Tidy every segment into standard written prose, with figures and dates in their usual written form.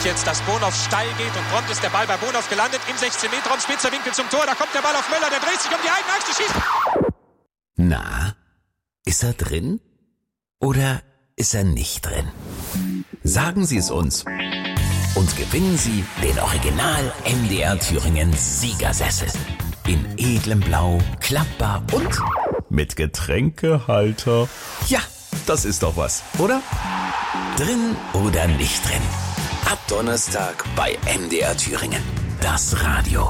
jetzt, dass Bonhoff steil geht und prompt ist der Ball bei Bonhoff gelandet im 16-Meter-Raum, spitzer Winkel zum Tor, da kommt der Ball auf Möller, der dreht sich um die eigene Achse, schießt. Na, ist er drin oder ist er nicht drin? Sagen Sie es uns und gewinnen Sie den Original MDR Thüringen Siegersessel. In edlem Blau, klappbar und mit Getränkehalter. Ja, das ist doch was, oder? Drin oder nicht drin? Ab Donnerstag bei MDR Thüringen. Das Radio.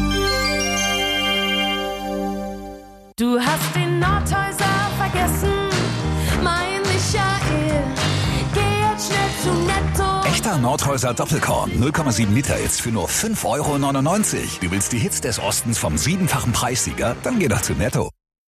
Du hast den Nordhäuser vergessen, mein Michael. Geh jetzt schnell zu Netto. Echter Nordhäuser Doppelkorn, 0,7 Liter jetzt für nur 5,99 €. Du willst die Hits des Ostens vom 7-fachen Preissieger? Dann geh doch zu Netto.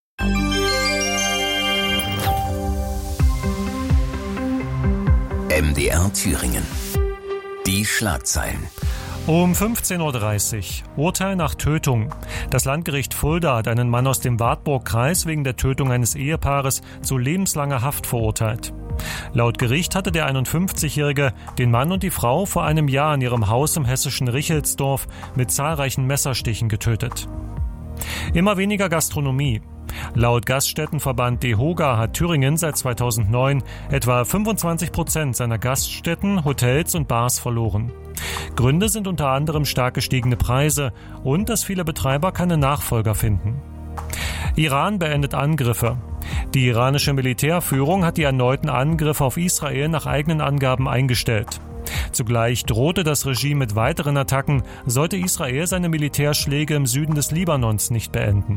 MDR Thüringen. Die Schlagzeilen. Um 15:30 Uhr. Urteil nach Tötung. Das Landgericht Fulda hat einen Mann aus dem Wartburg-Kreis wegen der Tötung eines Ehepaares zu lebenslanger Haft verurteilt. Laut Gericht hatte der 51-Jährige den Mann und die Frau vor einem Jahr in ihrem Haus im hessischen Richelsdorf mit zahlreichen Messerstichen getötet. Immer weniger Gastronomie. Laut Gaststättenverband DEHOGA hat Thüringen seit 2009 etwa 25% seiner Gaststätten, Hotels und Bars verloren. Gründe sind unter anderem stark gestiegene Preise und dass viele Betreiber keine Nachfolger finden. Iran beendet Angriffe. Die iranische Militärführung hat die erneuten Angriffe auf Israel nach eigenen Angaben eingestellt. Zugleich drohte das Regime mit weiteren Attacken, sollte Israel seine Militärschläge im Süden des Libanons nicht beenden.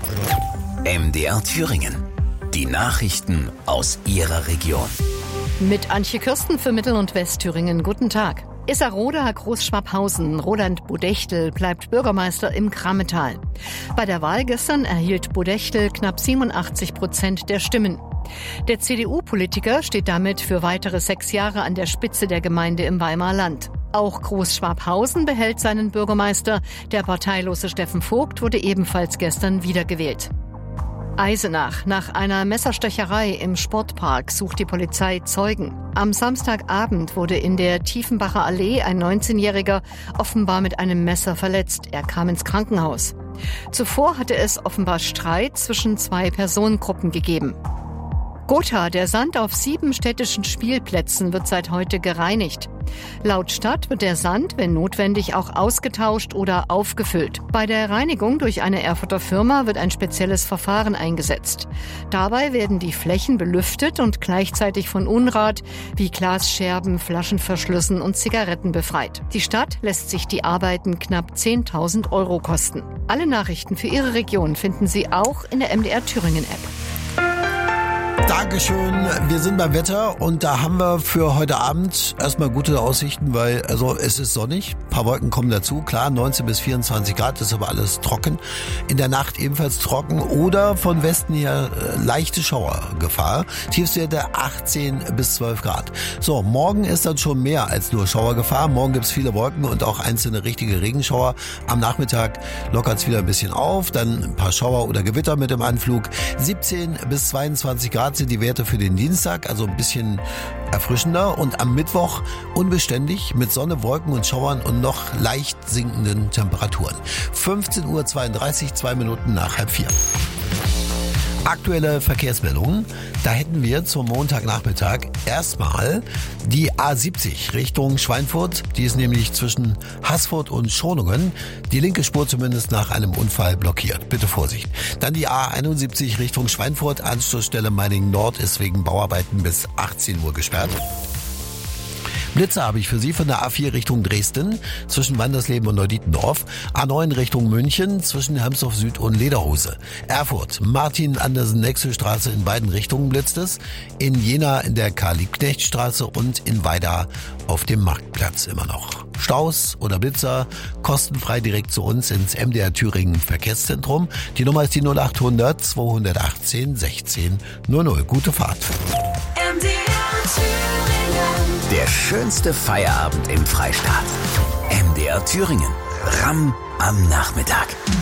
MDR Thüringen. Die Nachrichten aus Ihrer Region. Mit Antje Kürsten für Mittel- und Westthüringen. Guten Tag. Isarroda Großschwabhausen. Roland Bodechtel bleibt Bürgermeister im Krammetal. Bei der Wahl gestern erhielt Bodechtel knapp 87% der Stimmen. Der CDU-Politiker steht damit für weitere 6 Jahre an der Spitze der Gemeinde im Weimarer Land. Auch Großschwabhausen behält seinen Bürgermeister. Der parteilose Steffen Vogt wurde ebenfalls gestern wiedergewählt. Eisenach. Nach einer Messerstecherei im Sportpark sucht die Polizei Zeugen. Am Samstagabend wurde in der Tiefenbacher Allee ein 19-Jähriger offenbar mit einem Messer verletzt. Er kam ins Krankenhaus. Zuvor hatte es offenbar Streit zwischen 2 Personengruppen gegeben. Gotha, der Sand auf 7 städtischen Spielplätzen wird seit heute gereinigt. Laut Stadt wird der Sand, wenn notwendig, auch ausgetauscht oder aufgefüllt. Bei der Reinigung durch eine Erfurter Firma wird ein spezielles Verfahren eingesetzt. Dabei werden die Flächen belüftet und gleichzeitig von Unrat wie Glasscherben, Flaschenverschlüssen und Zigaretten befreit. Die Stadt lässt sich die Arbeiten knapp 10.000 € kosten. Alle Nachrichten für Ihre Region finden Sie auch in der MDR Thüringen App. Dankeschön. Wir sind beim Wetter und da haben wir für heute Abend erstmal gute Aussichten, weil es ist sonnig, ein paar Wolken kommen dazu, klar, 19 bis 24 Grad, ist aber alles trocken. In der Nacht ebenfalls trocken oder von Westen her leichte Schauergefahr. Tiefstwerte 18 bis 12 Grad. So, morgen ist dann schon mehr als nur Schauergefahr. Morgen gibt's viele Wolken und auch einzelne richtige Regenschauer. Am Nachmittag lockert's wieder ein bisschen auf, dann ein paar Schauer oder Gewitter mit dem Anflug. 17 bis 22 Grad sind die Werte für den Dienstag, also ein bisschen erfrischender. Und am Mittwoch unbeständig mit Sonne, Wolken und Schauern und noch leicht sinkenden Temperaturen. 15:32 Uhr, 2 Minuten nach 3:30. Aktuelle Verkehrsmeldungen. Da hätten wir zum Montagnachmittag erstmal die A70 Richtung Schweinfurt. Die ist nämlich zwischen Haßfurt und Schonungen. Die linke Spur zumindest nach einem Unfall blockiert. Bitte Vorsicht. Dann die A71 Richtung Schweinfurt. Anschlussstelle Meiningen Nord ist wegen Bauarbeiten bis 18 Uhr gesperrt. Blitzer habe ich für Sie von der A4 Richtung Dresden zwischen Wandersleben und Neudietendorf, A9 Richtung München zwischen Hermsdorf Süd und Lederhose, Erfurt, Martin-Andersen-Nexel-Straße in beiden Richtungen blitzt es, in Jena in der Karl-Liebknecht-Straße und in Weida auf dem Marktplatz immer noch. Staus oder Blitzer kostenfrei direkt zu uns ins MDR Thüringen Verkehrszentrum. Die Nummer ist die 0800 218 16 00. Gute Fahrt. MDR Thüringen. Der schönste Feierabend im Freistaat. MDR Thüringen. Ramm am Nachmittag.